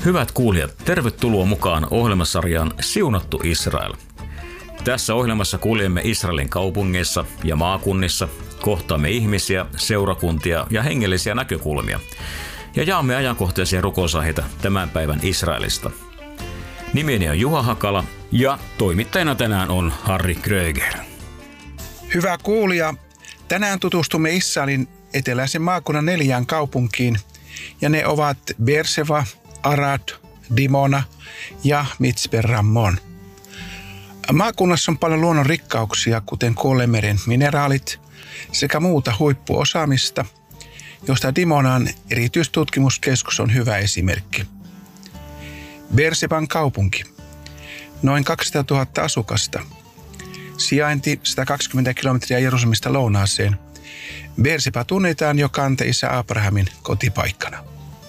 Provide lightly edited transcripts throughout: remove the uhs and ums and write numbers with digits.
Hyvät kuulijat, tervetuloa mukaan ohjelmasarjaan Siunattu Israel. Tässä ohjelmassa kuljemme Israelin kaupungeissa ja maakunnissa, kohtaamme ihmisiä, seurakuntia ja hengellisiä näkökulmia ja jaamme ajankohtaisia rukousaiheita tämän päivän Israelista. Nimeni on Juha Hakala ja toimittajana tänään on Harri Kröger. Hyvä kuulija, tänään tutustumme Israelin eteläisen maakunnan 4 kaupunkiin ja ne ovat Beersheva, Arad, Dimona ja Mitzpe Rammon. Maakunnassa on paljon luonnon rikkauksia, kuten Kuolleanmeren mineraalit sekä muuta huippuosaamista, josta Dimonan erityistutkimuskeskus on hyvä esimerkki. Beersheban kaupunki. Noin 200 000 asukasta. Sijainti 120 kilometriä Jerusalemista lounaaseen. Beersheba tunnetaan jo kante-isä Abrahamin kotipaikkana.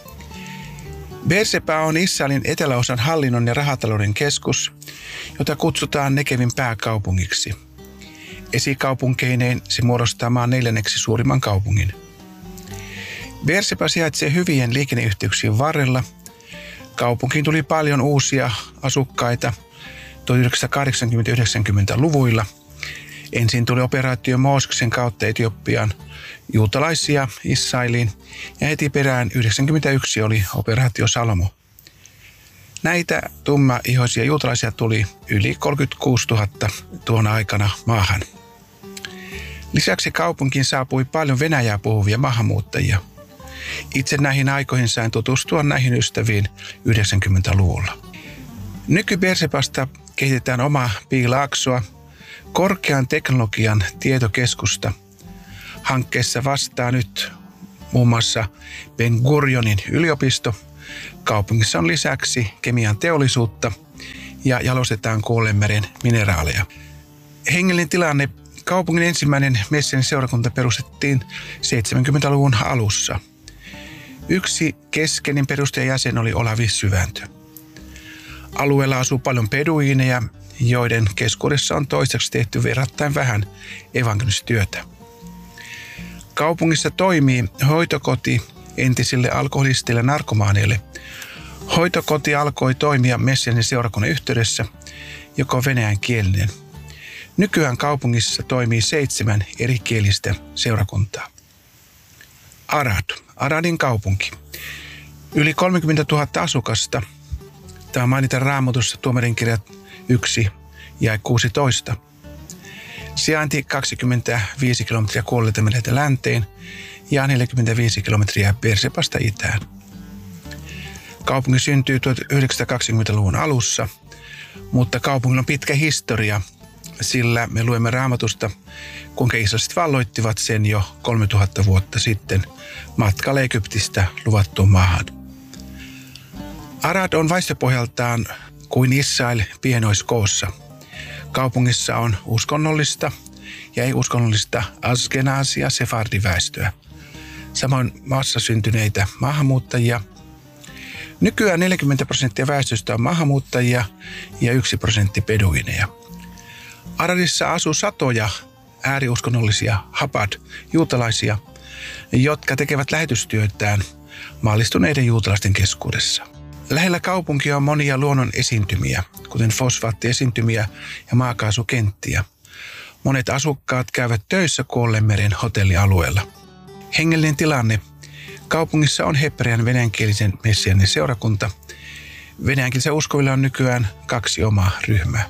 Beersheba on Israelin eteläosan hallinnon ja rahatalouden keskus, jota kutsutaan Negevin pääkaupungiksi. Esikaupunkeineen se muodostaa maan 4. suurimman kaupungin. Beersheba sijaitsee hyvien liikenneyhteyksien varrella. Kaupunkiin tuli paljon uusia asukkaita 1980-90-luvuilla. Ensin tuli operaatio Mooseksen kautta Etiopiaan juutalaisia Israeliin ja heti perään 1991 oli operaatio Salomo. Näitä tummaihoisia juutalaisia tuli yli 36 000 tuona aikana maahan. Lisäksi kaupunkiin saapui paljon venäjää puhuvia maahanmuuttajia. Itse näihin aikoihin sain tutustua näihin ystäviin 90-luvulla. Nyky-Beershebasta kehitetään omaa Piilaaksoa, korkean teknologian tietokeskusta. Hankkeessa vastaa nyt muun muassa Ben Gurionin yliopisto. Kaupungissa on lisäksi kemian teollisuutta ja jalostetaan Kuolleanmeren mineraaleja. Hengellinen tilanne. Kaupungin ensimmäinen Messiaanin seurakunta perustettiin 70-luvun alussa. Yksi keskeinen perustajajäsen oli Olavi Syvääntö. Alueella asuu paljon beduiineja, joiden keskuudessa on toiseksi tehty verrattain vähän evankelistyötä. Kaupungissa toimii hoitokoti entisille alkoholisteille ja narkomaaneille. Hoitokoti alkoi toimia Messiaanin seurakunnan yhteydessä, joka on venäjänkielinen. Nykyään kaupungissa toimii 7 erikielistä seurakuntaa. Aradin kaupunki. Yli 30 000 asukasta. Tämä mainitaan Raamatussa Tuomarinkirjat 1 ja 16. Sijainti 25 kilometriä Kuolleanmereltä länteen ja 45 kilometriä Beershebasta itään. Kaupunki syntyi 1920-luvun alussa, mutta kaupungilla on pitkä historia, sillä me luemme Raamatusta, kuinka israeliset valloittivat sen jo 3000 vuotta sitten matkalla Egyptistä luvattuun maahan. Arad on väestöpohjaltaan kuin Israel pienoiskoossa. Kaupungissa on uskonnollista ja ei-uskonnollista askenaasia sefardiväestöä. Samoin maassa syntyneitä maahanmuuttajia. Nykyään 40% väestöstä on maahanmuuttajia ja 1% beduineja. Aradissa asuu satoja ääriuskonnollisia Chabad-juutalaisia, jotka tekevät lähetystyötään maallistuneiden juutalaisten keskuudessa. Lähellä kaupunkia on monia luonnon esiintymiä, kuten fosfaattiesiintymiä ja maakaasukenttiä. Monet asukkaat käyvät töissä Kuolleanmeren hotellialueella. Hengellinen tilanne. Kaupungissa on hebrean venäjänkielisen Messiaanin seurakunta. Venäjänkielisen uskovilla on nykyään 2 omaa ryhmää.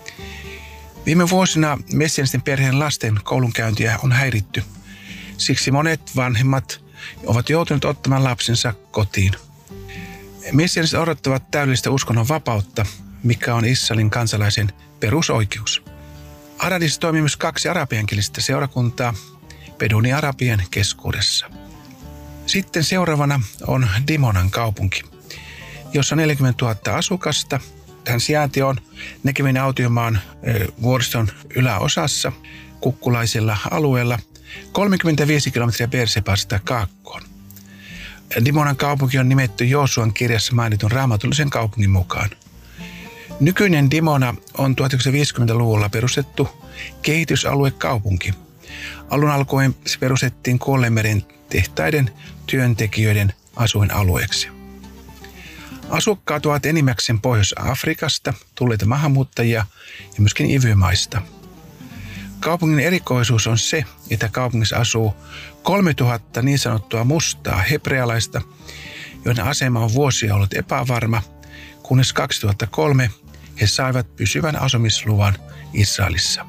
Viime vuosina messiaanisten perheen lasten koulunkäyntiä on häiritty. Siksi monet vanhemmat ovat joutuneet ottamaan lapsensa kotiin. Messiaaniset odottavat täydellistä uskonnon vapautta, mikä on Israelin kansalaisen perusoikeus. Aradissa toimii myös 2 arabiankielistä seurakuntaa beduini-arabien keskuudessa. Sitten seuraavana on Dimonan kaupunki, jossa on 40 000 asukasta. Tämän sijainti on Negevin autiomaan vuoriston yläosassa kukkulaisella alueella 35 kilometriä Beershebasta kaakkoon. Dimonan kaupunki on nimetty Joosuan kirjassa mainitun raamatullisen kaupungin mukaan. Nykyinen Dimona on 1950-luvulla perustettu kehitysaluekaupunki. Alun alkoen se perustettiin Kuolleanmeren tehtaiden työntekijöiden asuinalueeksi. Asukkaat ovat enimmäkseen Pohjois-Afrikasta tulleita maahanmuuttajia ja myöskin ivymaista. Kaupungin erikoisuus on se, että kaupungissa asuu 3000 niin sanottua mustaa hebrealaista, joiden asema on vuosia ollut epävarma, kunnes 2003 he saivat pysyvän asumisluvan Israelissa.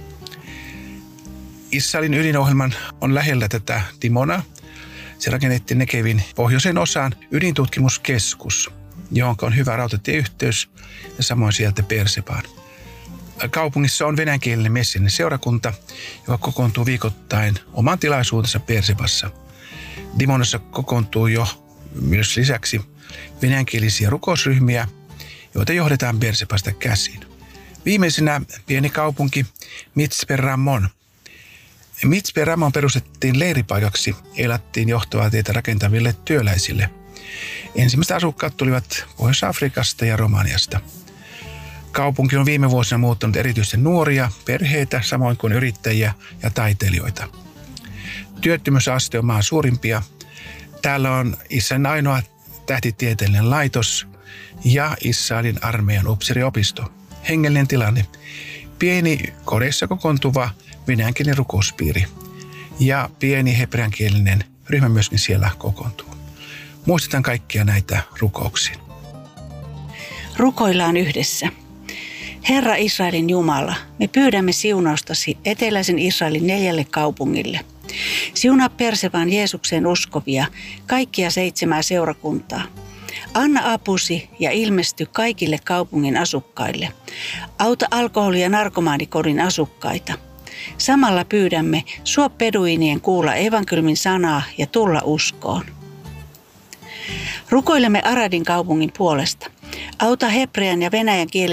Israelin ydinohjelman on lähellä tätä Dimonaa. Se rakennettiin Negevin pohjoisen osaan ydintutkimuskeskus, johon on hyvä rautatieyhteys ja samoin sieltä Beersebaan. Kaupungissa on venäjänkielinen messianinen seurakunta, joka kokoontuu viikoittain oman tilaisuutensa Beersebassa. Dimonassa kokoontuu jo myös lisäksi venäjänkielisiä rukousryhmiä, joita johdetaan Beersebasta käsin. Viimeisenä pieni kaupunki Mitzpe Ramon. Mitzpe Ramon perustettiin leiripaikaksi Eilattiin johtavaa tietä rakentaville työläisille. Ensimmäiset asukkaat tulivat Pohjois-Afrikasta ja Romaniasta. Kaupunki on viime vuosina muuttanut erityisesti nuoria, perheitä, samoin kuin yrittäjiä ja taiteilijoita. Työttömyysaste on maan suurimpia. Täällä on Israelin ainoa tähtitieteellinen laitos ja Israelin armeijan upseeriopisto. Hengellinen tilanne. Pieni kodeissa kokoontuva venäjänkielinen rukouspiiri ja pieni hebreankielinen ryhmä myöskin siellä kokoontuu. Muistetaan kaikkia näitä rukouksia. Rukoillaan yhdessä. Herra Israelin Jumala, me pyydämme siunaustasi eteläisen Israelin 4 kaupungille. Siunaa Beersebaan Jeesukseen uskovia, kaikkia 7 seurakuntaa. Anna apusi ja ilmesty kaikille kaupungin asukkaille. Auta alkoholi- ja narkomaanikodin asukkaita. Samalla pyydämme suo peduinien kuulla evankeliumin sanaa ja tulla uskoon. Rukoilemme Aradin kaupungin puolesta. Auta hebrean ja venäjän